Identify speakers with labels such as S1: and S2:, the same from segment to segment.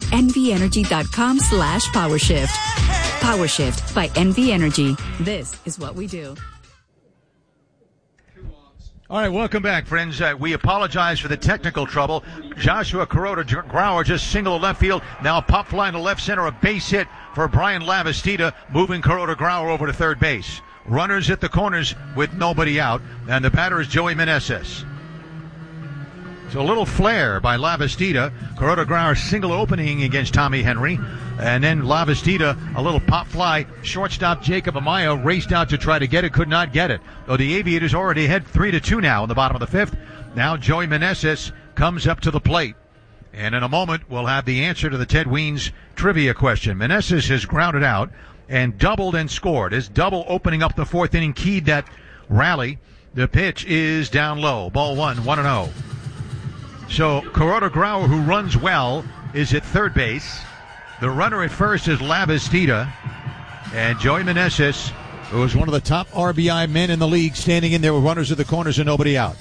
S1: nvenergy.com/powershift. PowerShift by NV Energy. This is what we do.
S2: All right, welcome back, friends. We apologize for the technical trouble. Joshua Kuroda-Grauer just single left field. Now a pop fly to left center, a base hit for Brian Lavastida, moving Kuroda-Grauer over to third base. Runners at the corners with nobody out, and the batter is Joey Meneses. So a little flare by Lavastida. Kuroda-Grauer single opening against Tommy Henry. And then Lavastida, a little pop fly. Shortstop Jacob Amaya raced out to try to get it, could not get it. Though the Aviators already ahead 3-2 now in the bottom of the fifth. Now Joey Meneses comes up to the plate. And in a moment, we'll have the answer to the Ted Weens trivia question. Meneses has grounded out and doubled and scored. His double opening up the fourth inning keyed that rally. The pitch is down low. Ball 1-0. So Kuroda-Grauer, who runs well, is at third base. The runner at first is Lavastida. And Joey Meneses, who is one of the top RBI men in the league, standing in there with runners at the corners and nobody out.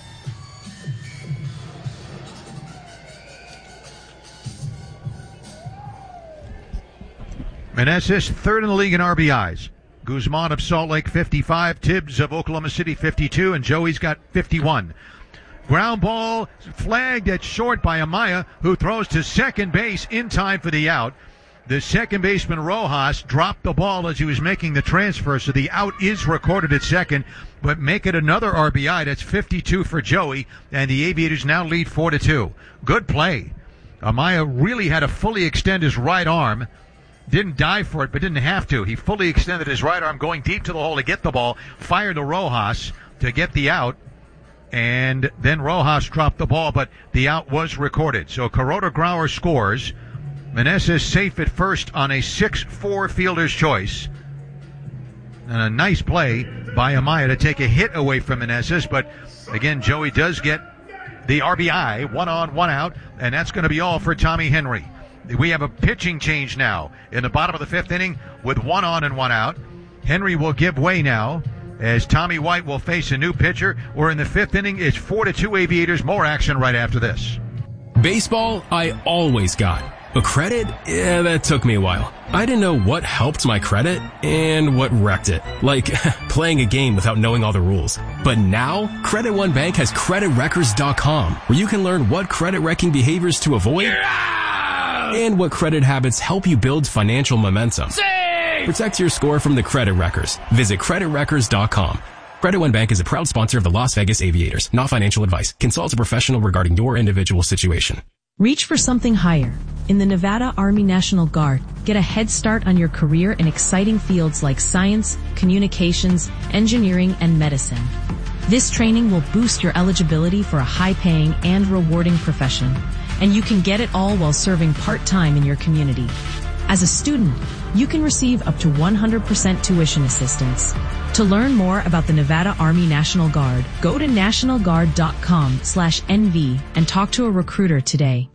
S2: Meneses, third in the league in RBIs. Guzman of Salt Lake, 55. Tibbs of Oklahoma City, 52. And Joey's got 51. Ground ball flagged at short by Amaya, who throws to second base in time for the out. The second baseman, Rojas, dropped the ball as he was making the transfer, so the out is recorded at second, but make it another RBI. That's 52 for Joey, and the Aviators now lead 4-2. Good play. Amaya really had to fully extend his right arm. Didn't dive for it, but didn't have to. He fully extended his right arm, going deep to the hole to get the ball, fired to Rojas to get the out. And then Rojas dropped the ball, but the out was recorded. So Kuroda-Grauer scores. Meneses safe at first on a 6-4 fielder's choice. And a nice play by Amaya to take a hit away from Meneses. But again, Joey does get the RBI, 1 on, 1 out. And that's going to be all for Tommy Henry. We have a pitching change now in the bottom of the fifth inning with 1 on and 1 out. Henry will give way now, as Tommy White will face a new pitcher. We're in the fifth inning. It's 4-2 Aviators. More action right after this.
S3: Baseball, I always got. But credit? Yeah, that took me a while. I didn't know what helped my credit and what wrecked it. Like playing a game without knowing all the rules. But now, Credit One Bank has CreditWreckers.com, where you can learn what credit wrecking behaviors to avoid and what credit habits help you build financial momentum. Protect your score from the Credit Wreckers. Visit CreditWreckers.com. Credit One Bank is a proud sponsor of the Las Vegas Aviators. Not financial advice. Consult a professional regarding your individual situation.
S4: Reach for something higher. In the Nevada Army National Guard, get a head start on your career in exciting fields like science, communications, engineering, and medicine. This training will boost your eligibility for a high-paying and rewarding profession, and you can get it all while serving part-time in your community. As a student, you can receive up to 100% tuition assistance. To learn more about the Nevada Army National Guard, go to nationalguard.com/NV and talk to a recruiter today.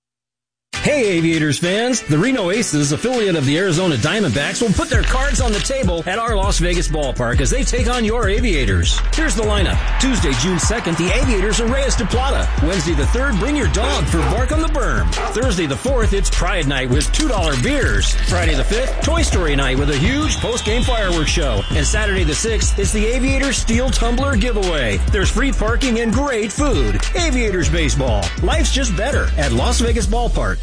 S5: Hey Aviators fans, the Reno Aces, affiliate of the Arizona Diamondbacks, will put their cards on the table at our Las Vegas ballpark as they take on your Aviators. Here's the lineup. Tuesday, June 2nd, the Aviators are Reyes de Plata. Wednesday the 3rd, bring your dog for Bark on the Berm. Thursday the 4th, it's Pride Night with $2 beers. Friday the 5th, Toy Story Night with a huge post-game fireworks show. And Saturday the 6th, it's the Aviators Steel Tumbler giveaway. There's free parking and great food. Aviators baseball. Life's just better at Las Vegas Ballpark.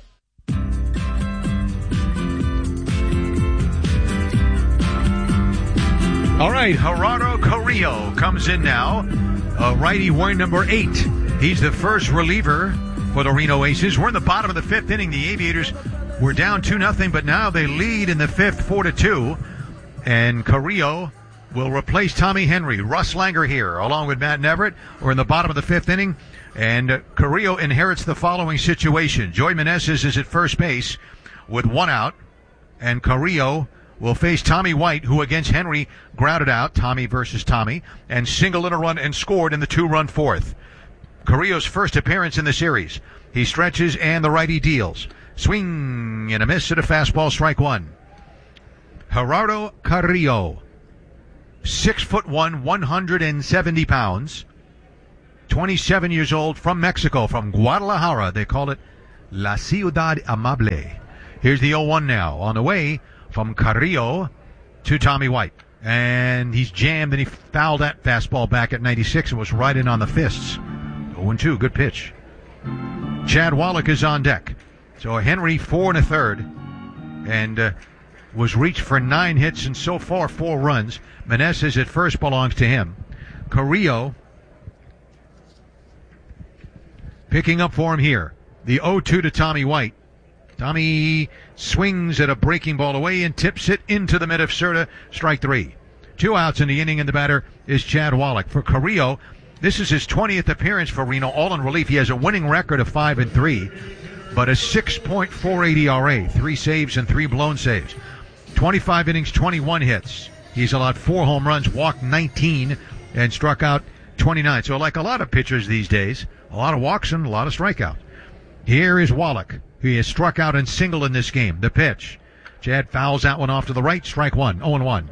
S2: All right, Gerardo Carrillo comes in now. Righty wearing number 8. He's the first reliever for the Reno Aces. We're in the bottom of the fifth inning. The Aviators were down 2-0, but now they lead in the fifth 4-2. And Carrillo will replace Tommy Henry. Russ Langer here, along with Matt Neverett. We're in the bottom of the fifth inning. And Carrillo inherits the following situation. Joey Meneses is at first base with 1 out. And Carrillo will face Tommy White, who against Henry grounded out, Tommy versus Tommy, and singled in a run and scored in the 2-run fourth. Carrillo's first appearance in the series. He stretches and the righty deals. Swing and a miss at a fastball, strike 1. Gerardo Carrillo, 6'1", 170 pounds, 27 years old, from Mexico, from Guadalajara. They call it La Ciudad Amable. Here's the 0-1 now. On the way from Carrillo to Tommy White. And he's jammed and he fouled that fastball back at 96 and was right in on the fists. 0-2, good pitch. Chad Wallach is on deck. So Henry 4 1/3 and was reached for 9 hits and so far 4 runs. Meneses at first belongs to him. Carrillo picking up for him here. The 0-2 to Tommy White. Tommy swings at a breaking ball away and tips it into the mid of Cerda. Strike 3. 2 outs in the inning, and the batter is Chad Wallach. For Carrillo, this is his 20th appearance for Reno, all in relief. He has a winning record of 5-3, but a 6.48 ERA, 3 saves and 3 blown saves. 25 innings, 21 hits. He's allowed 4 home runs, walked 19, and struck out 29. So like a lot of pitchers these days, a lot of walks and a lot of strikeouts. Here is Wallach, who has struck out and singled in this game. The pitch. Chad fouls that one off to the right. Strike 1. 0-1.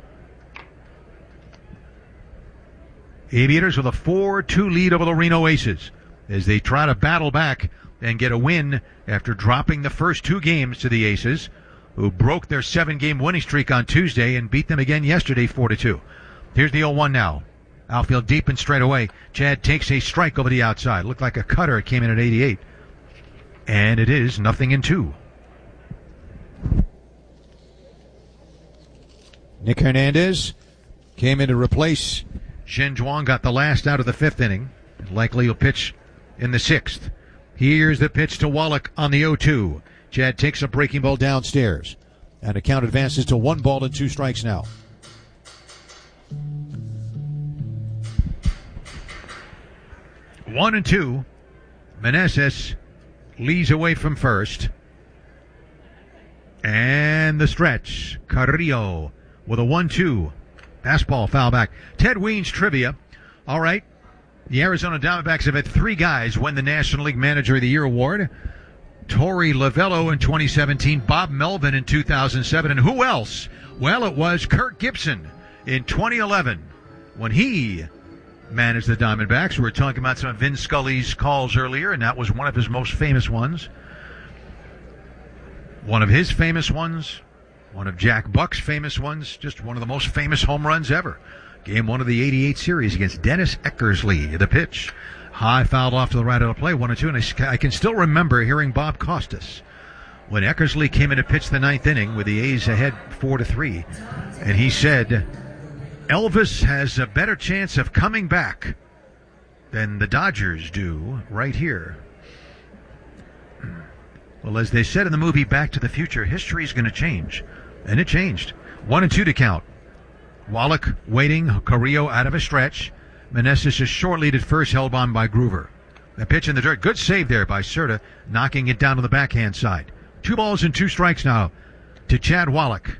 S2: Aviators with a 4-2 lead over the Reno Aces as they try to battle back and get a win after dropping the first 2 games to the Aces, who broke their 7-game winning streak on Tuesday and beat them again yesterday 4-2. Here's the 0-1 now. Outfield deep and straight away. Chad takes a strike over the outside. Looked like a cutter. It came in at 88. And it is 0-2. Nick Hernandez came in to replace Shen Zhuang, got the last out of the 5th inning. Likely he'll pitch in the 6th. Here's the pitch to Wallach on the 0-2. Chad takes a breaking ball downstairs. And the count advances to 1 ball and 2 strikes now. One and 2. Meneses leads away from first. And the stretch. Carrillo with a 1-2. Fastball foul back. Ted Weens trivia. All right. The Arizona Diamondbacks have had 3 guys win the National League Manager of the Year award. Torey Lovullo in 2017, Bob Melvin in 2007, and who else? Well, it was Kirk Gibson in 2011 when he managed the Diamondbacks. We were talking about some of Vin Scully's calls earlier, and that was one of his most famous ones. One of his famous ones, one of Jack Buck's famous ones, just one of the most famous home runs ever. Game 1 of the 88 series against Dennis Eckersley. The pitch. High fouled off to the right of the play, 1-2, and I can still remember hearing Bob Costas when Eckersley came in to pitch the 9th inning with the A's ahead 4-3, and he said, Elvis has a better chance of coming back than the Dodgers do right here. Well, as they said in the movie Back to the Future, history is going to change, and it changed. 1-2 to count. Wallach waiting, Carrillo out of a stretch. Meneses is short lead at first, held on by Groover. The pitch in the dirt. Good save there by Cerda, knocking it down to the backhand side. 2 balls and 2 strikes now to Chad Wallach.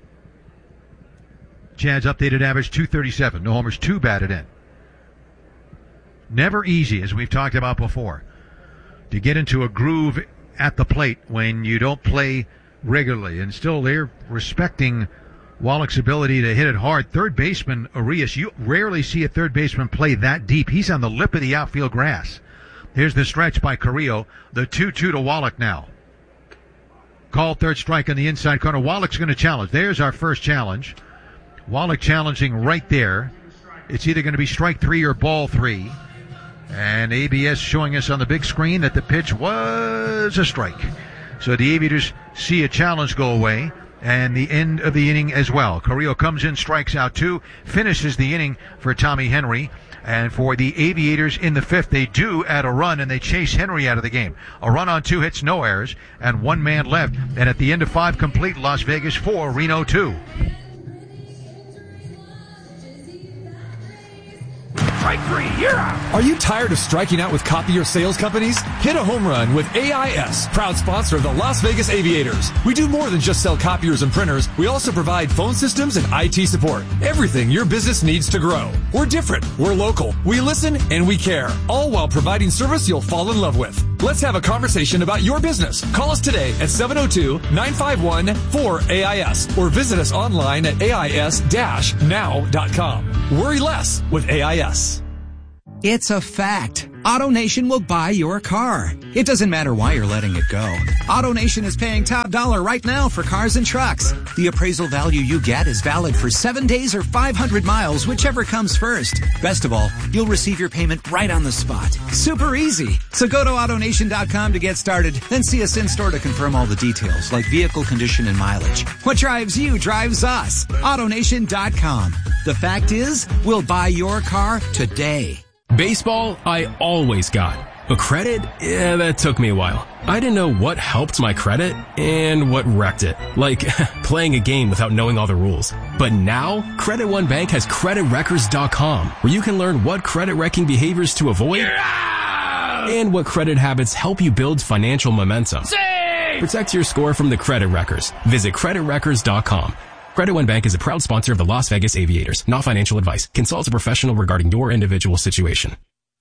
S2: Chad's updated average, 237. No homers, 2 batted in. Never easy, as we've talked about before, to get into a groove at the plate when you don't play regularly. And still they're respecting Wallach's ability to hit it hard. Third baseman Arias, you rarely see a third baseman play that deep. He's on the lip of the outfield grass. Here's the stretch by Carrillo. The 2-2 to Wallach now. Called third strike on the inside corner. Wallach's going to challenge. There's our first challenge. Wallach challenging right there. It's either going to be strike 3 or ball 3. And ABS showing us on the big screen that the pitch was a strike. So the Aviators see a challenge go away. And the end of the inning as well. Carrillo comes in, strikes out 2, finishes the inning for Tommy Henry. And for the Aviators in the 5th, they do add a run, and they chase Henry out of the game. A run on 2 hits, no errors, and 1 man left. And at the end of 5 complete, Las Vegas 4, Reno 2.
S6: Strike 3, you're out. Are you tired of striking out with copier sales companies? Hit a home run with AIS, proud sponsor of the Las Vegas Aviators. We do more than just sell copiers and printers. We also provide phone systems and IT support. Everything your business needs to grow. We're different. We're local. We listen and we care. All while providing service you'll fall in love with. Let's have a conversation about your business. Call us today at 702-951-4AIS or visit us online at AIS-now.com. Worry less with AIS.
S7: It's a fact. AutoNation will buy your car. It doesn't matter why you're letting it go. AutoNation is paying top dollar right now for cars and trucks. The appraisal value you get is valid for 7 days or 500 miles, whichever comes first. Best of all, you'll receive your payment right on the spot. Super easy. So go to AutoNation.com to get started, then see us in-store to confirm all the details, like vehicle condition and mileage. What drives you drives us. AutoNation.com. The fact is, we'll buy your car today.
S3: Baseball, I always got. But credit, that took me a while. I didn't know what helped my credit and what wrecked it. Like playing a game without knowing all the rules. But now, Credit One Bank has CreditRecords.com, where you can learn what credit wrecking behaviors to avoid and what credit habits help you build financial momentum. Protect your score from the credit wreckers. Visit CreditRecords.com. Credit One Bank is a proud sponsor of the Las Vegas Aviators. Not financial advice. Consult a professional regarding your individual situation.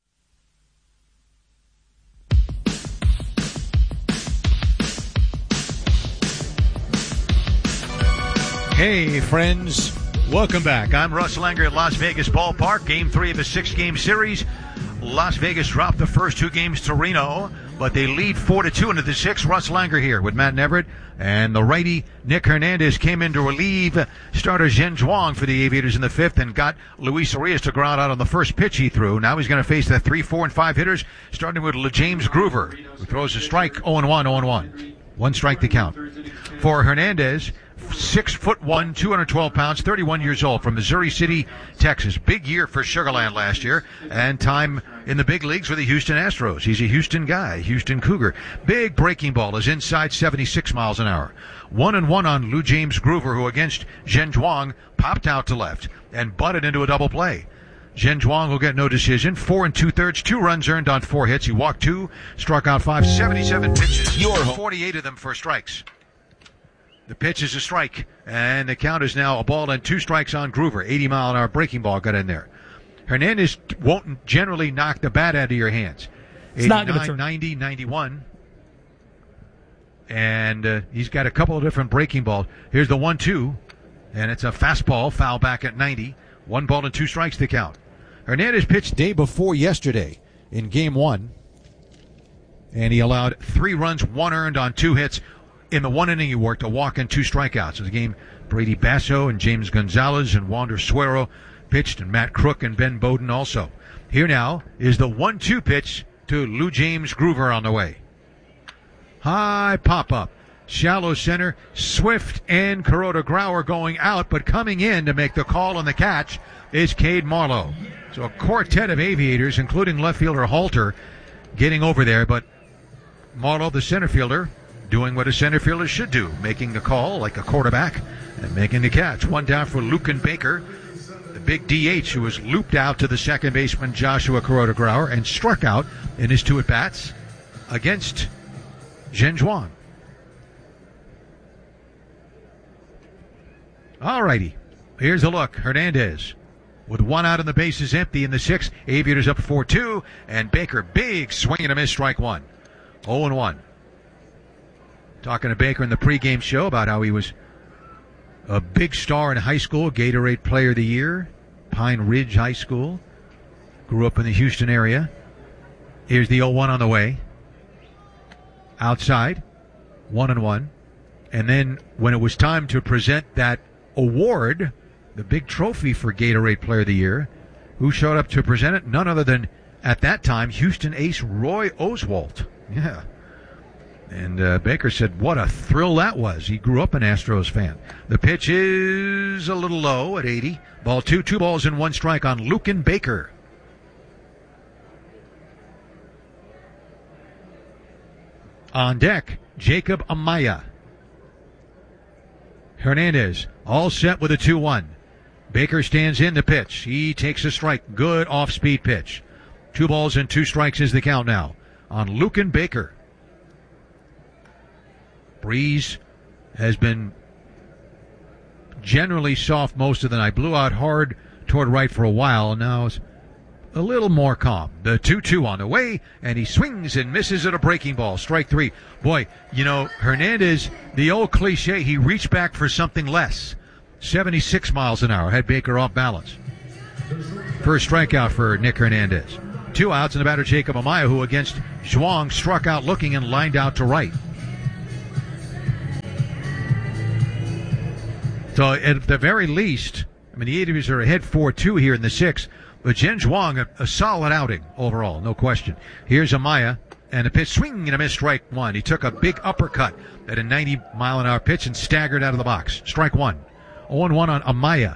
S2: Hey, friends. Welcome back. I'm Russ Langer at Las Vegas Ballpark. Game 3 of a 6-game series. Las Vegas dropped the first 2 games to Reno, but they lead 4-2 into the 6th. Russ Langer here with Matt Neverett. And the righty Nick Hernandez came in to relieve starter Zhen Zhuang for the Aviators in the 5th and got Luis Arias to ground out on the first pitch he threw. Now he's going to face the 3, 4, and 5 hitters, starting with James Groover, who throws a strike, 0-1, 0-1. 1 strike to count. For Hernandez, 6'1", 212 pounds, 31 years old, from Missouri City, Texas. Big year for Sugarland last year, and time in the big leagues with the Houston Astros. He's a Houston guy, Houston Cougar. Big breaking ball is inside 76 miles an hour. 1-1 on Lou James Groover, who against Zhen Zhuang popped out to left and butted into a double play. Zhen Zhuang will get no decision. 4 2/3, 2 runs earned on 4 hits. He walked 2, struck out 5, 77 pitches, 48 of them for strikes. The pitch is a strike, and the count is now a ball and 2 strikes on Groover. 80-mile-an-hour breaking ball got in there. Hernandez won't generally knock the bat out of your hands. 89, 90, 91. And he's got a couple of different breaking balls. Here's the 1-2, and it's a fastball, foul back at 90. 1 ball and 2 strikes to count. Hernandez pitched day before yesterday in Game 1, and he allowed 3 runs, 1 earned on 2 hits. In the 1 inning he worked, a walk and 2 strikeouts. In the game, Brady Basso and James Gonzalez and Wander Suero pitched, and Matt Crook and Ben Bowden also. Here now is the 1-2 pitch to Lou James Groover on the way. High pop-up. Shallow center. Swift and Kuroda Grauer going out, but coming in to make the call on the catch is Cade Marlowe. So a quartet of Aviators, including left fielder Halter, getting over there, but Marlowe, the center fielder, doing what a center fielder should do, making the call like a quarterback and making the catch. 1 down for Lucan Baker, the big DH who was looped out to the second baseman Joshua Kuroda Grauer and struck out in his 2 at-bats against Zhen Zhuang. All righty, here's a look. Hernandez with 1 out and the bases empty in the 6th. Aviators up 4-2, and Baker, big swing and a miss, strike 1. 0-1. Talking to Baker in the pregame show about how he was a big star in high school, Gatorade Player of the Year, Pine Ridge High School. Grew up in the Houston area. Here's the 0-1 on the way. Outside, 1-1. And then when it was time to present that award, the big trophy for Gatorade Player of the Year, who showed up to present it? None other than, at that time, Houston ace Roy Oswalt. Yeah. And Baker said, what a thrill that was. He grew up an Astros fan. The pitch is a little low at 80. Ball 2, 2 balls and 1 strike on Lucan Baker. On deck, Jacob Amaya. Hernandez, all set with a 2-1. Baker stands in the pitch. He takes a strike. Good off-speed pitch. 2 balls and 2 strikes is the count now on Lucan Baker. Breeze has been generally soft most of the night. Blew out hard toward right for a while. Now it's a little more calm. The 2-2 on the way, and he swings and misses at a breaking ball. Strike 3. Boy, you know, Hernandez, the old cliche, he reached back for something less. 76 miles an hour, had Baker off balance. First strikeout for Nick Hernandez. 2 outs, and the batter Jacob Amaya, who against Zhuang struck out looking and lined out to right. So at the very least, I mean, the Aviators are ahead 4-2 here in the 6th, but Jen Zhuang, a solid outing overall, no question. Here's Amaya, and a pitch, swing and a miss, strike one. He took a big uppercut at a 90-mile-an-hour pitch and staggered out of the box. Strike one. 0-1 on Amaya.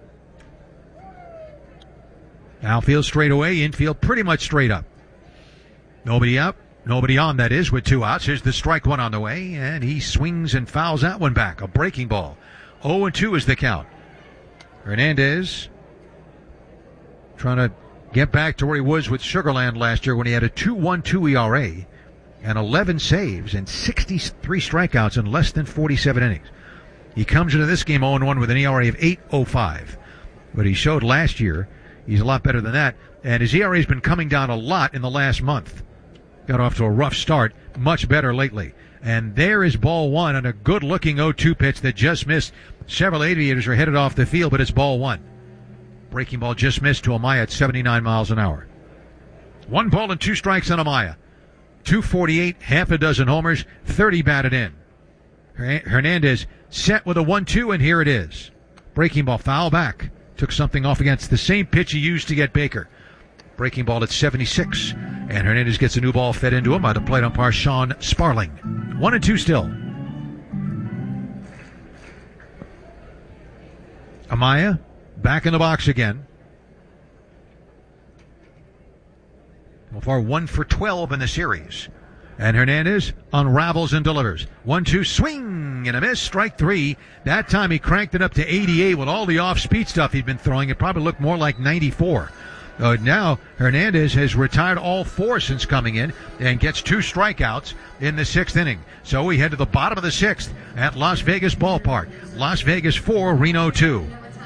S2: Outfield straight away, infield pretty much straight up. Nobody up, nobody on, that is, with 2 outs. Here's the strike one on the way, and he swings and fouls that one back. A breaking ball. 0-2 is the count. Hernandez trying to get back to where he was with Sugarland last year when he had a 2.12 ERA and 11 saves and 63 strikeouts in less than 47 innings. He comes into this game 0-1 with an ERA of 8.05. But he showed last year he's a lot better than that. And his ERA has been coming down a lot in the last month. Got off to a rough start. Much better lately. And there is ball one on a good-looking 0-2 pitch that just missed. Several Aviators are headed off the field, but it's ball one. Breaking ball just missed to Amaya at 79 miles an hour. 1 ball and 2 strikes on Amaya. 248, half a dozen homers, 30 batted in. Hernandez set with a 1-2, and here it is. Breaking ball foul back. Took something off against the same pitch he used to get Baker. Breaking ball at 76, and Hernandez gets a new ball fed into him by the plate umpire Sean Sparling. 1-2 still. Amaya back in the box again. So far 1 for 12 in the series. And Hernandez unravels and delivers. 1-2 swing and a miss. Strike 3. That time he cranked it up to 88 with all the off-speed stuff he'd been throwing. It probably looked more like 94. Now Hernandez has retired all 4 since coming in and gets 2 strikeouts in the 6th inning. So we head to the bottom of the 6th at Las Vegas Ballpark. Las Vegas 4, Reno 2.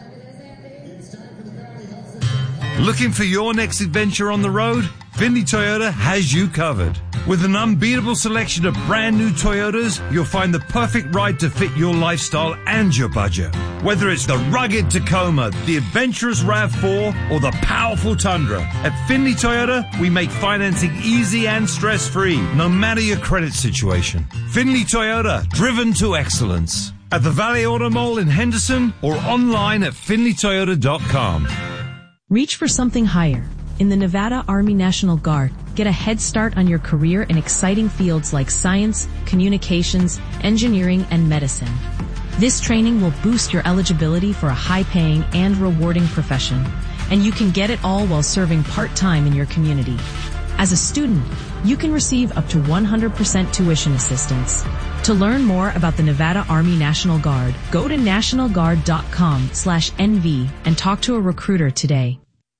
S8: Looking for your next adventure on the road? Findlay Toyota has you covered. With an unbeatable selection of brand new Toyotas, you'll find the perfect ride to fit your lifestyle and your budget. Whether it's the rugged Tacoma, the adventurous RAV4, or the powerful Tundra, at Findlay Toyota, we make financing easy and stress-free, no matter your credit situation. Findlay Toyota, driven to excellence. At the Valley Auto Mall in Henderson or online at FindlayToyota.com.
S4: Reach for something higher. In the Nevada Army National Guard, get a head start on your career in exciting fields like science, communications, engineering, and medicine. This training will boost your eligibility for a high-paying and rewarding profession, and you can get it all while serving part-time in your community. As a student, you can receive up to 100% tuition assistance. To learn more about the Nevada Army National Guard, go to nationalguard.com/NV and talk to a recruiter today.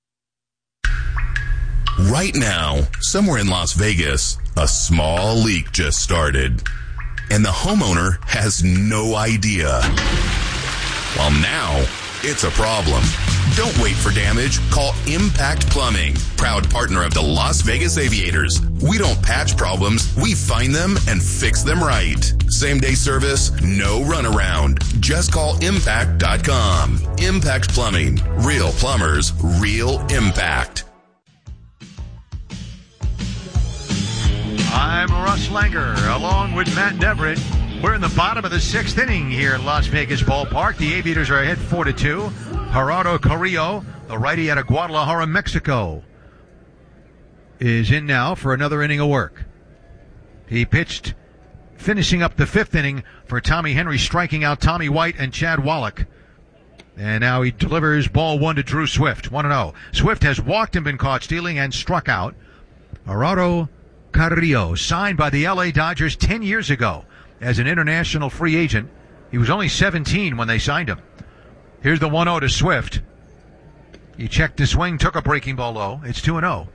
S9: Right now, somewhere in Las Vegas, a small leak just started, and the homeowner has no idea. Well, now it's a problem. Don't wait for damage. Call Impact Plumbing, proud partner of the Las Vegas Aviators. We don't patch problems. We find them and fix them right. Same-day service, no runaround. Just call impact.com. Impact Plumbing. Real plumbers, real impact.
S2: I'm Russ Langer, along with Matt Deverett. We're in the bottom of the 6th inning here at Las Vegas Ballpark. The Aviators are ahead 4-2. Gerardo Carrillo, the righty out of Guadalajara, Mexico, is in now for another inning of work. He pitched, finishing up the 5th inning for Tommy Henry, striking out Tommy White and Chad Wallach. And now he delivers ball 1 to Drew Swift, 1-0. Swift has walked and been caught stealing and struck out. Gerardo Carrillo, signed by the LA Dodgers 10 years ago as an international free agent. He was only 17 when they signed him. Here's the 1-0 to Swift. He checked the swing, took a breaking ball low. It's 2-0.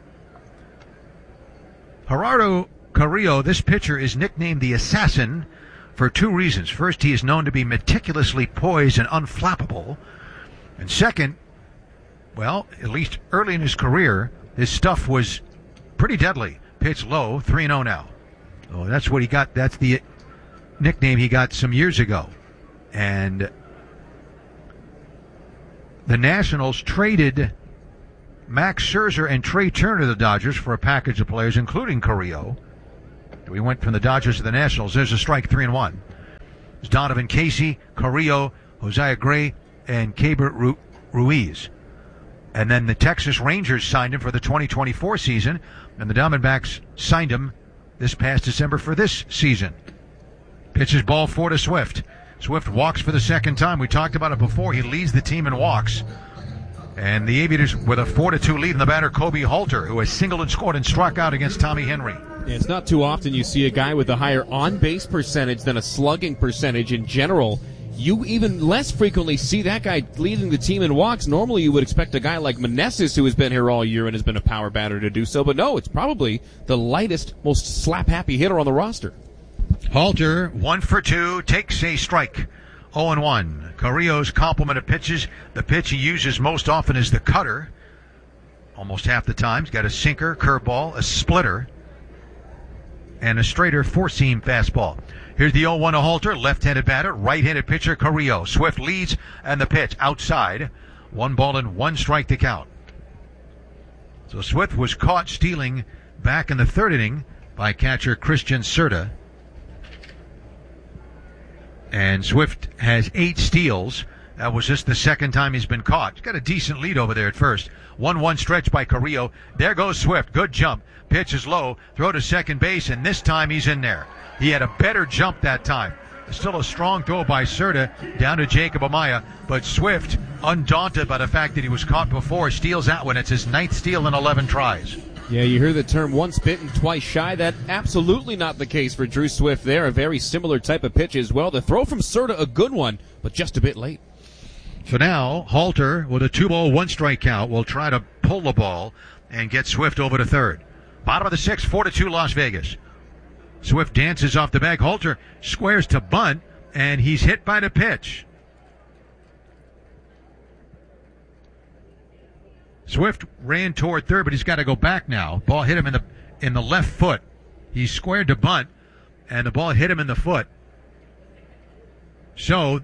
S2: Gerardo Carrillo, this pitcher, is nicknamed the Assassin for 2 reasons. First, he is known to be meticulously poised and unflappable. And second, well, at least early in his career, his stuff was pretty deadly. Pitch low, 3-0 now. Oh, that's what he got. That's the nickname he got some years ago. And the Nationals traded Max Scherzer and Trey Turner to the Dodgers for a package of players, including Carrillo. We went from the Dodgers to the Nationals. There's a strike, 3-1. It's Donovan Casey, Carrillo, Josiah Gray, and Keibert Ruiz. And then the Texas Rangers signed him for the 2024 season, and the Diamondbacks signed him this past December for this season. Pitches ball 4 to Swift. Swift walks for the second time. We talked about it before. He leads the team in walks. And the Aviators with a 4-2 lead in the batter, Kobe Halter, who has singled and scored and struck out against Tommy Henry.
S10: Yeah, it's not too often you see a guy with a higher on-base percentage than a slugging percentage in general. You even less frequently see that guy leading the team in walks. Normally you would expect a guy like Meneses, who has been here all year and has been a power batter, to do so. But no, it's probably the lightest, most slap-happy hitter on the roster.
S2: Halter, 1 for 2, takes a strike. 0-1. Carrillo's complement of pitches. The pitch he uses most often is the cutter. Almost half the time. He's got a sinker, curveball, a splitter, and a straighter four-seam fastball. Here's the 0-1 to Halter, left-handed batter, right-handed pitcher Carrillo. Swift leads, and the pitch outside. 1-1 strike to count. So Swift was caught stealing back in the third inning by catcher Christian Serta. And Swift has 8 steals. That was just the second time he's been caught. He's got a decent lead over there at first. 1-1 stretch by Carrillo. There goes Swift. Good jump. Pitch is low. Throw to second base, and this time he's in there. He had a better jump that time. Still a strong throw by Serta down to Jacob Amaya. But Swift, undaunted by the fact that he was caught before, steals that one. It's his 9th steal in 11 tries.
S10: Yeah, you hear the term once bitten, twice shy. That's absolutely not the case for Drew Swift there. A very similar type of pitch as well. The throw from Serta, a good one, but just a bit late.
S2: So now, Halter, with a 2-1 strike count, will try to pull the ball and get Swift over to third. Bottom of the 6th, 4-2 Las Vegas. Swift dances off the bag. Halter squares to bunt, and he's hit by the pitch. Swift ran toward third, but he's got to go back now. Ball hit him in the left foot. He squared to bunt, and the ball hit him in the foot. So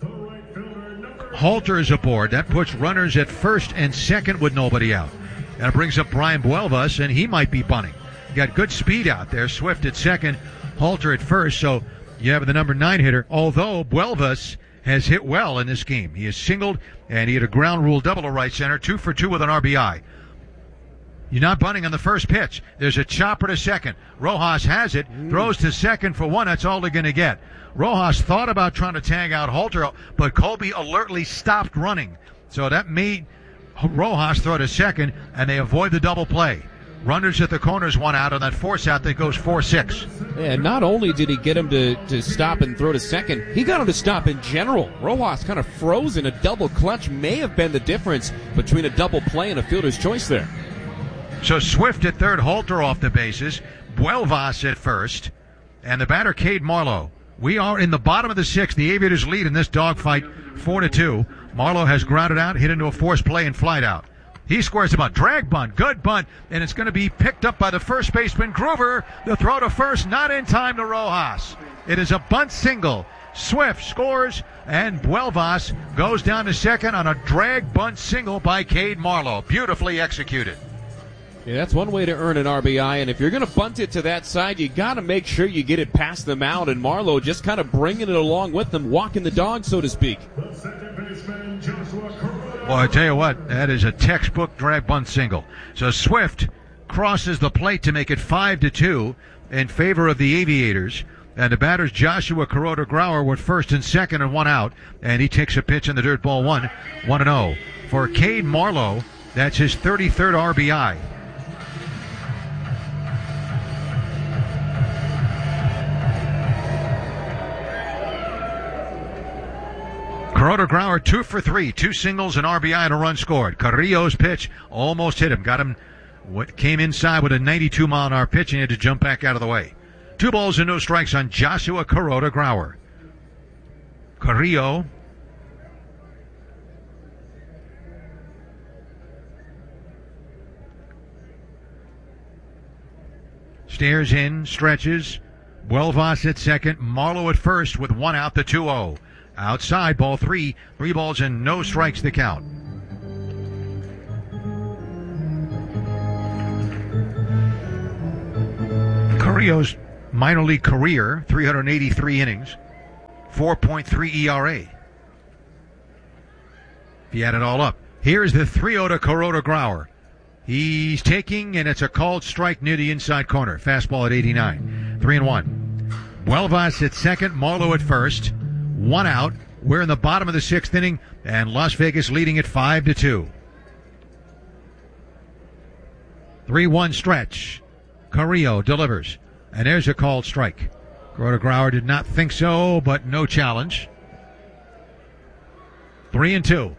S2: Halter is aboard. That puts runners at first and second with nobody out. And it brings up Brian Buelvas, and he might be bunting. Got good speed out there. Swift at second, Halter at first. So you have the number 9 hitter, although Buelvas has hit well in this game. He has singled, and he had a ground rule double to right center, 2 for 2 with an RBI. You're not bunting on the first pitch. There's a chopper to second. Rojas has it, throws to second for 1. That's all they're going to get. Rojas thought about trying to tag out Halter, but Colby alertly stopped running. So that made Rojas throw to second, and they avoid the double play. Runners at the corners, 1 out on that force out that goes 4-6.
S10: Yeah, not only did he get him to stop and throw to second, he got him to stop in general. Rojas kind of froze in a double clutch. May have been the difference between a double play and a fielder's choice there.
S2: So Swift at third, Halter off the bases, Buelvas at first, and the batter Cade Marlowe. We are in the bottom of the 6th. The Aviators lead in this dogfight 4-2. Marlowe has grounded out, hit into a forced play, and flied out. He squares a bunt, drag bunt, good bunt, and it's going to be picked up by the first baseman, Groover. The throw to first, not in time to Rojas. It is a bunt single. Swift scores, and Buelvas goes down to second on a drag bunt single by Cade Marlowe. Beautifully executed.
S10: Yeah, that's one way to earn an RBI, and if you're going to bunt it to that side, you got to make sure you get it past them out, and Marlowe just kind of bringing it along with them, walking the dog, so to speak.
S2: Well, I tell you what, that is a textbook drag bunt single. So Swift crosses the plate to make it 5-2 in favor of the Aviators. And the batters Joshua Kuroda-Grauer were first and second and 1 out. And he takes a pitch in the dirt ball 1-0. For Cade Marlowe, that's his 33rd RBI. Kuroda-Grauer 2 for 3, 2 singles, an RBI, and a run scored. Carrillo's pitch almost hit him. Got him, came inside with a 92-mile-an-hour pitch, and he had to jump back out of the way. 2 balls and no strikes on Joshua Kuroda-Grauer. Carrillo stares in, stretches. Buelvas at second. Marlowe at first with 1 out, the 2-0. Outside, ball 3. 3 balls and no strikes to count. Carrillo's minor league career, 383 innings, 4.3 ERA. If you add it all up. Here's the 3-0 to Kuroda Grauer. He's taking, and it's a called strike near the inside corner. Fastball at 89. 3-1. Buelvas at second, Marlowe at first. 1 out. We're in the bottom of the 6th inning, and Las Vegas leading it 5-2. 3-1 stretch. Carrillo delivers. And there's a called strike. Kuroda Grauer did not think so, but no challenge. 3-2.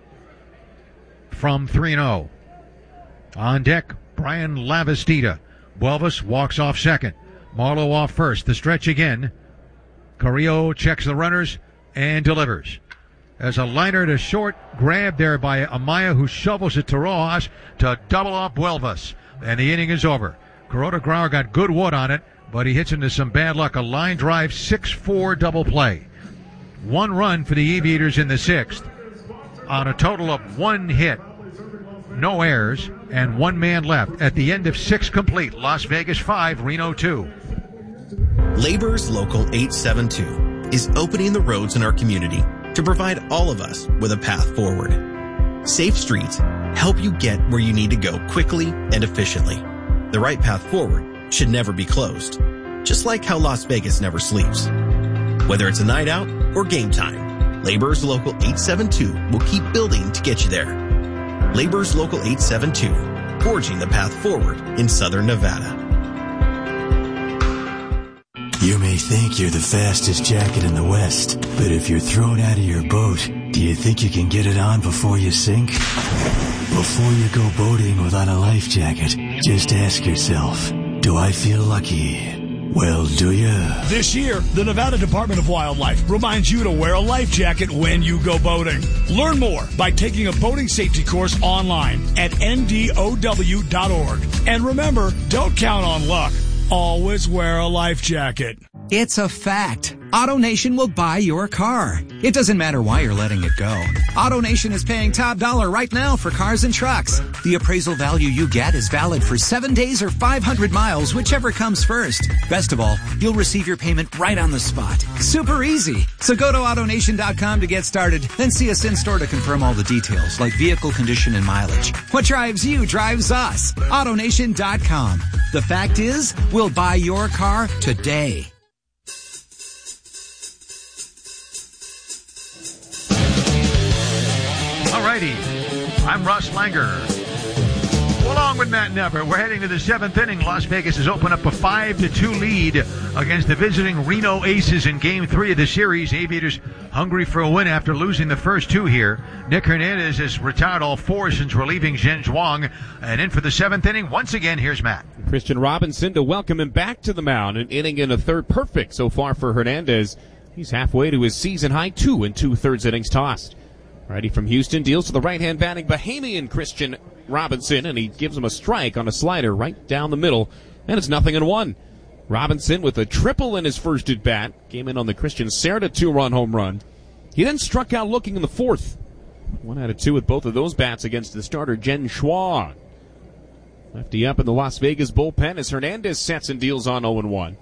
S2: From 3-0. On deck, Brian Lavastida. Buelvas walks off second. Marlowe off first. The stretch again. Carrillo checks the runners and delivers. There's a liner to short, grab there by Amaya, who shovels it to Rojas to double off Buelvas. And the inning is over. Kuroda Grauer got good wood on it, but he hits into some bad luck. A line drive, 6-4 double play. 1 run for the Aviators in the 6th on a total of 1 hit. No errors, and 1 man left. At the end of 6 complete, Las Vegas 5, Reno 2.
S11: Labor's Local 872 is opening the roads in our community to provide all of us with a path forward. Safe streets help you get where you need to go quickly and efficiently. The right path forward should never be closed, just like how Las Vegas never sleeps. Whether it's a night out or game time, Labor's Local 872 will keep building to get you there. Labor's Local 872, forging the path forward in Southern Nevada.
S12: You may think you're the fastest jacket in the West, but if you're thrown out of your boat, do you think you can get it on before you sink? Before you go boating without a life jacket, just ask yourself, do I feel lucky? Well, do you?
S13: This year, the Nevada Department of Wildlife reminds you to wear a life jacket when you go boating. Learn more by taking a boating safety course online at ndow.org. And remember, don't count on luck. Always wear a life jacket.
S7: It's a fact. AutoNation will buy your car. It doesn't matter why you're letting it go. AutoNation is paying top dollar right now for cars and trucks. The appraisal value you get is valid for 7 days or 500 miles, whichever comes first. Best of all, you'll receive your payment right on the spot. Super easy. So go to AutoNation.com to get started, then see us in store to confirm all the details, like vehicle condition and mileage. What drives you drives us. AutoNation.com. The fact is, we'll buy your car today.
S2: Alrighty, I'm Russ Langer. Along with Matt Never, we're heading to the 7th inning. Las Vegas has opened up a 5-2 lead against the visiting Reno Aces in Game 3 of the series. Aviators hungry for a win after losing the first 2 here. Nick Hernandez has retired all 4 since relieving Zhen Zhuang. And in for the 7th inning, once again, here's Matt.
S10: Christian Robinson to welcome him back to the mound. An inning and a third perfect so far for Hernandez. He's halfway to his season-high 2 2/3 innings tossed. Righty from Houston deals to the right-hand batting Bahamian Christian Robinson, and he gives him a strike on a slider right down the middle, and it's 0-1. Robinson with a triple in his first at-bat, came in on the Christian Cerda 2-run home run. He then struck out looking in the 4th. 1 out of 2 with both of those bats against the starter Zhen Zhuang. Lefty up in the Las Vegas bullpen as Hernandez sets and deals on 0-1.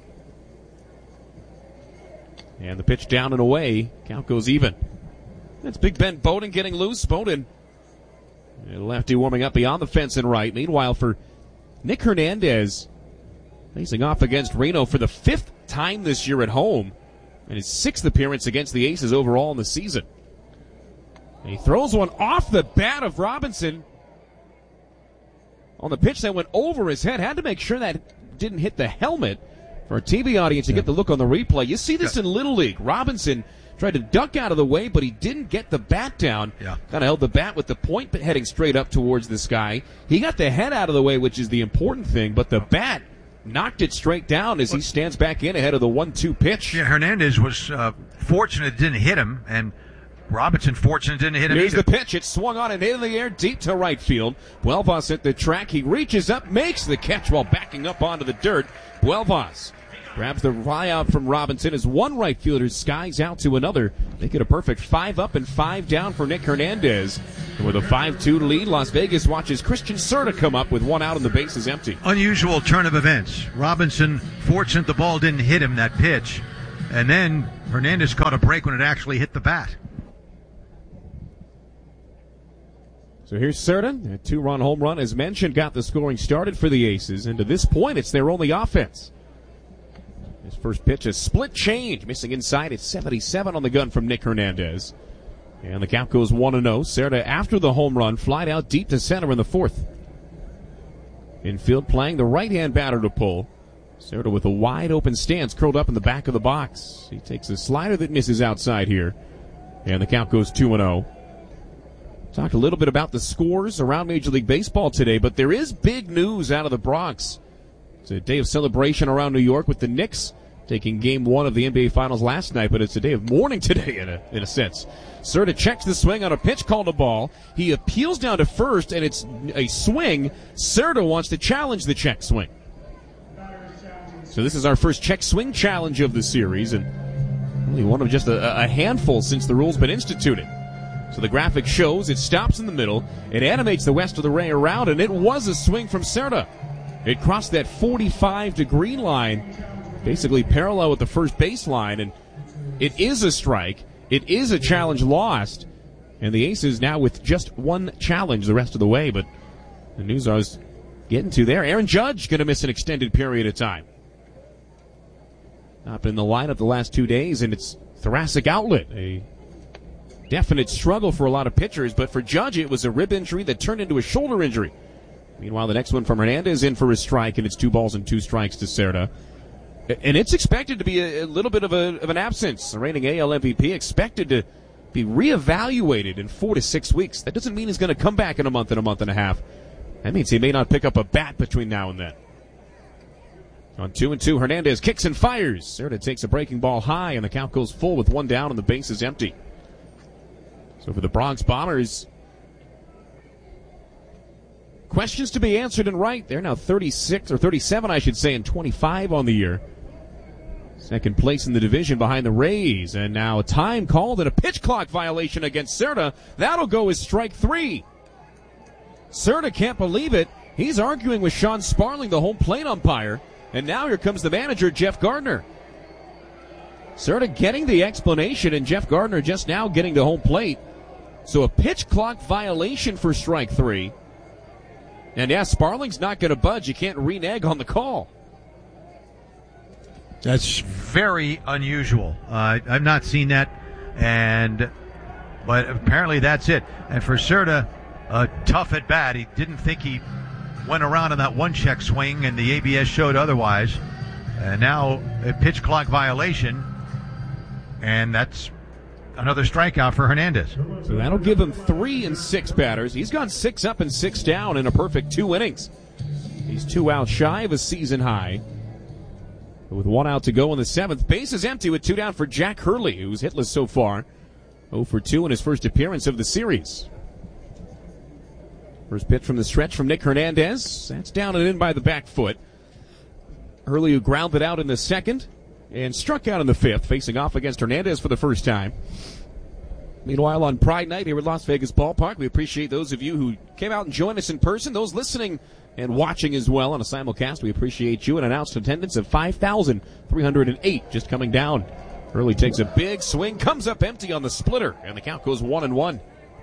S10: And the pitch down and away, count goes even. That's Big Ben Bowden getting loose. Bowden, lefty warming up beyond the fence and right. Meanwhile, for Nick Hernandez, facing off against Reno for the 5th time this year at home, and his 6th appearance against the Aces overall in the season. And he throws one off the bat of Robinson on the pitch that went over his head. Had to make sure that didn't hit the helmet for a TV audience to get the look on the replay. You see this in Little League. Robinson tried to duck out of the way, but he didn't get the bat down. Kind of held the bat with the point heading straight up towards the sky. He got the head out of the way, which is the important thing, but the bat knocked it straight down as he stands back in ahead of the 1-2 pitch.
S2: Yeah, Hernandez was fortunate it didn't hit him, and Robinson fortunate didn't hit him
S10: Here's
S2: either.
S10: the pitch. It's swung on and hit in the air deep to right field. Buelvas at the track. He reaches up, makes the catch while backing up onto the dirt. Buelvas Grabs the fly out from Robinson as one right fielder skies out to another. Make it a perfect 5 up and 5 down for Nick Hernandez. And with a 5-2 lead, Las Vegas watches Christian Serta come up with 1 out and the base is empty.
S2: Unusual turn of events. Robinson, fortunate the ball didn't hit him, that pitch. And then Hernandez caught a break when it actually hit the bat.
S10: So here's Serta. A 2-run home run, as mentioned, got the scoring started for the Aces. And to this point, it's their only offense. His first pitch, a split change. Missing inside at 77 on the gun from Nick Hernandez. And the count goes 1-0. Serta, after the home run, flied out deep to center in the 4th. Infield playing the right-hand batter to pull. Serta with a wide-open stance curled up in the back of the box. He takes a slider that misses outside here. And the count goes 2-0. Talked a little bit about the scores around Major League Baseball today, but there is big news out of the Bronx. It's a day of celebration around New York with the Knicks taking Game 1 of the NBA Finals last night, but it's a day of mourning today in a sense. Serta checks the swing on a pitch called a ball. He appeals down to first, and it's a swing. Serta wants to challenge the check swing. So this is our first check swing challenge of the series, and only one of just a handful since the rule's been instituted. So the graphic shows it stops in the middle, it animates the rest of the ray around, and it was a swing from Serta. It crossed that 45-degree line, basically parallel with the first baseline, and it is a strike. It is a challenge lost, and the Aces now with just one challenge the rest of the way, but the news I was getting to there, Aaron Judge going to miss an extended period of time. Not been in the lineup the last 2 days, and it's thoracic outlet, a definite struggle for a lot of pitchers, but for Judge it was a rib injury that turned into a shoulder injury. Meanwhile, the next one from Hernandez in for a strike, and it's 2 balls and 2 strikes to Serta. And it's expected to be a little bit of an absence. The reigning AL MVP expected to be reevaluated in 4 to 6 weeks. That doesn't mean he's going to come back in a month and a half. That means he may not pick up a bat between now and then. On 2-2, Hernandez kicks and fires. Serta takes a breaking ball high, and the count goes full with 1 down and the base is empty. So for the Bronx Bombers, questions to be answered and right. They're now 36, or 37, I should say, and 25 on the year. Second place in the division behind the Rays. And now a time called and a pitch clock violation against Serta. That'll go as strike 3. Serta can't believe it. He's arguing with Sean Sparling, the home plate umpire. And now here comes the manager, Jeff Gardner. Serta getting the explanation, and Jeff Gardner just now getting to home plate. So a pitch clock violation for strike 3. And yeah, Sparling's not going to budge. You can't renege on the call.
S2: That's very unusual. I've not seen that, but apparently that's it. And for Serta, tough at bat. He didn't think he went around on that one check swing, and the ABS showed otherwise. And now a pitch clock violation, and that's another strikeout for Hernandez.
S10: So that'll give him 3 in 6 batters. He's gone 6 up and 6 down in a perfect 2 innings. He's 2 outs shy of a season high. With 1 out to go in the 7th, base is empty with 2 down for Jack Hurley, who's hitless so far. 0 for 2 in his first appearance of the series. First pitch from the stretch from Nick Hernandez. That's down and in by the back foot. Hurley, who grounded out in the 2nd and struck out in the 5th, facing off against Hernandez for the first time. Meanwhile, on Pride Night here at Las Vegas Ballpark, we appreciate those of you who came out and joined us in person, those listening and watching as well on a simulcast. We appreciate you. An announced attendance of 5,308 just coming down. Hurley takes a big swing, comes up empty on the splitter, and the count goes 1-1.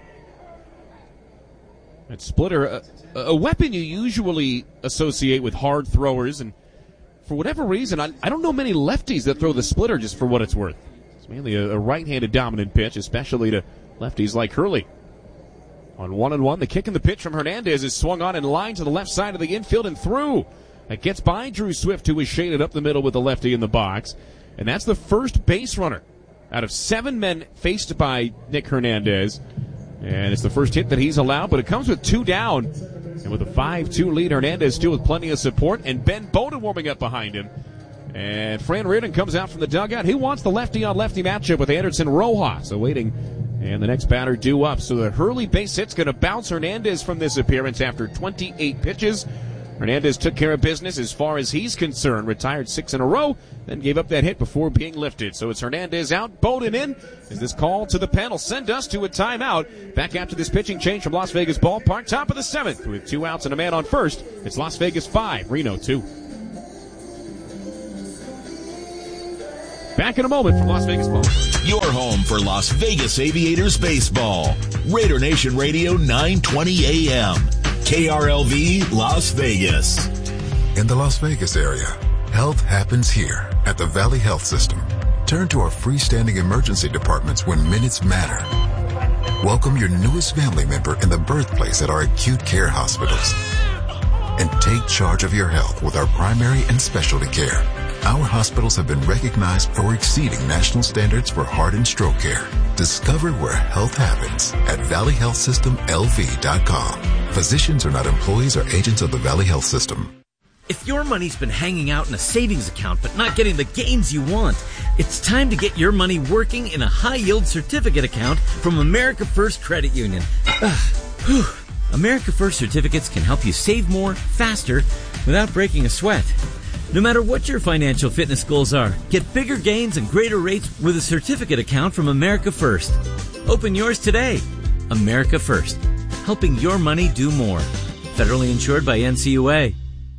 S10: That splitter, a weapon you usually associate with hard throwers, and for whatever reason, I don't know many lefties that throw the splitter just for what it's worth. It's mainly a right-handed dominant pitch, especially to lefties like Hurley. On 1-1, the kick and the pitch from Hernandez is swung on in line to the left side of the infield and through. It gets by Drew Swift, who is shaded up the middle with the lefty in the box. And that's the first base runner out of 7 men faced by Nick Hernandez. And it's the first hit that he's allowed, but it comes with 2 down. And with a 5-2 lead, Hernandez still with plenty of support, and Ben Bowden warming up behind him. And Fran Reardon comes out from the dugout. He wants the lefty-on-lefty matchup with Anderson Rojas awaiting. And the next batter due up. So the Hurley base hit's going to bounce Hernandez from this appearance after 28 pitches. Hernandez took care of business as far as he's concerned. Retired 6 in a row, then gave up that hit before being lifted. So it's Hernandez out, Bowden in. As this call to the pen will send us to a timeout. Back after this pitching change from Las Vegas Ballpark. Top of the 7th with 2 outs and a man on first. It's Las Vegas 5, Reno 2. Back in a moment from Las Vegas Ballpark.
S14: Your home for Las Vegas Aviators baseball. Raider Nation Radio 920 AM. KRLV Las Vegas.
S15: In the Las Vegas area, health happens here at the Valley Health System. Turn to our freestanding emergency departments when minutes matter. Welcome your newest family member in the birthplace at our acute care hospitals. And take charge of your health with our primary and specialty care. Our hospitals have been recognized for exceeding national standards for heart and stroke care. Discover where health happens at valleyhealthsystemlv.com. Physicians are not employees or agents of the Valley Health System.
S16: If your money's been hanging out in a savings account but not getting the gains you want, it's time to get your money working in a high-yield certificate account from America First Credit Union. America First certificates can help you save more, faster, without breaking a sweat. No matter what your financial fitness goals are, get bigger gains and greater rates with a certificate account from America First. Open yours today. America First, helping your money do more. Federally insured by NCUA.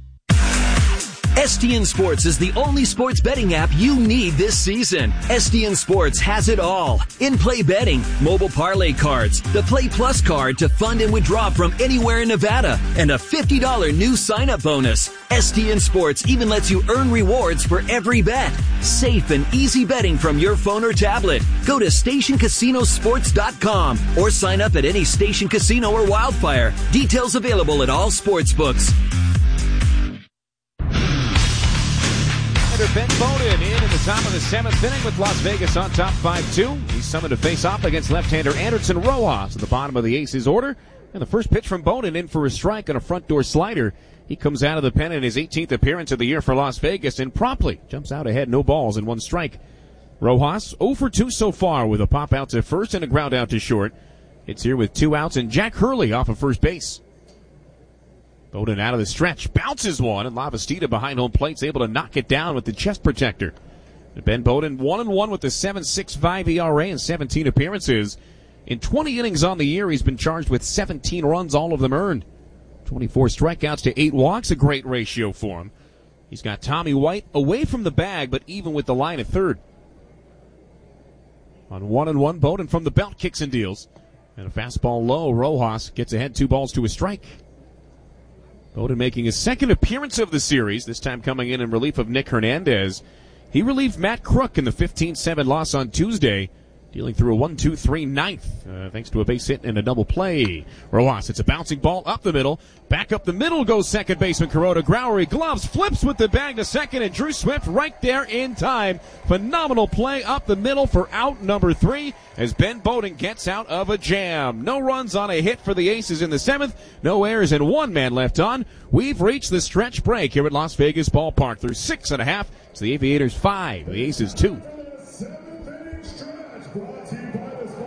S17: STN Sports is the only sports betting app you need this season. STN Sports has it all. In-play betting, mobile parlay cards, the Play Plus card to fund and withdraw from anywhere in Nevada, and a $50 new sign-up bonus. STN Sports even lets you earn rewards for every bet. Safe and easy betting from your phone or tablet. Go to StationCasinoSports.com or sign up at any Station Casino or Wildfire. Details available at all sportsbooks.
S10: Ben Bowden in the top of the 7th inning with Las Vegas on top 5-2. He's summoned to face off against left-hander Anderson Rojas at the bottom of the Aces order. And the first pitch from Bowden in for a strike on a front door slider. He comes out of the pen in his 18th appearance of the year for Las Vegas and promptly jumps out ahead, no balls and 1 strike. Rojas 0 for 2 so far with a pop out to first and a ground out to short. It's here with 2 outs and Jack Hurley off of first base. Bowden out of the stretch, bounces one, and Lavastida behind home plate's able to knock it down with the chest protector. Ben Bowden 1-1 with a 7.65 ERA in 17 appearances. In 20 innings on the year, he's been charged with 17 runs, all of them earned. 24 strikeouts to 8 walks, a great ratio for him. He's got Tommy White away from the bag, but even with the line at third. On 1-1, Bowden from the belt kicks and deals. And a fastball low, Rojas gets ahead 2 balls to a strike. Bowden making his second appearance of the series, this time coming in relief of Nick Hernandez. He relieved Matt Crook in the 15-7 loss on Tuesday, dealing through a 1-2-3 ninth, thanks to a base hit and a double play. Rojas, it's a bouncing ball up the middle. Back up the middle goes second baseman Kuroda. Growery gloves, flips with the bag to second, and Drew Swift right there in time. Phenomenal play up the middle for out number 3 as Ben Bowden gets out of a jam. No runs on a hit for the Aces in the 7th. No errors and 1 man left on. We've reached the stretch break here at Las Vegas Ballpark through 6.5. It's the Aviators 5, the Aces 2.